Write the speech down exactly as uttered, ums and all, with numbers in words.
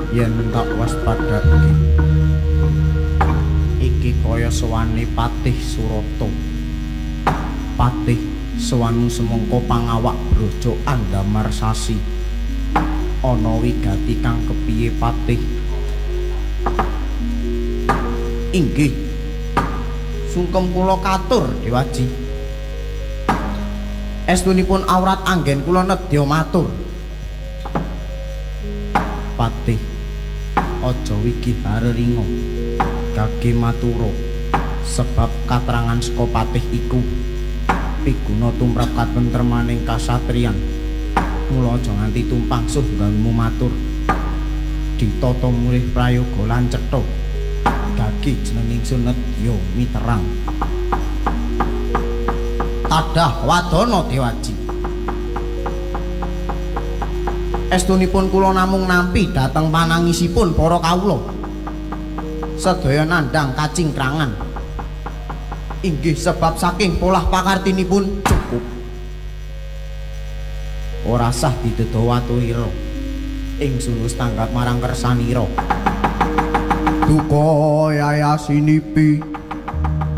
yen tak waspadake iki kaya sowane Patih Surata. Patih Sewanu semangka pangawak Braja Andamarsasi. Ana wigati kang kepiye Patih? Inggih. Sungkem kula katur Dewaji. Estunipun awrat anggen kula nedya matur. Patih, aja wigihar ringa. Gage matura sebab katrangan saka Patih iku piguna tumrap katentremaning kasatriyan. Mula aja nganti tumpang suh nggangmu matur. Ditata mulih prayoga lan cetha. Gage jeneng ingsun nedya miterang. Tadah wadana Dewaji. Estunipun kula namung nampi dhateng panangisipun para kawula. Sedaya nandhang kacingkrangan. Inggih sebab saking polah pakartinipun cukup. Ora sah didedawatuira. Ingsun wis tanggap marang kersanira. Duka yayasinipi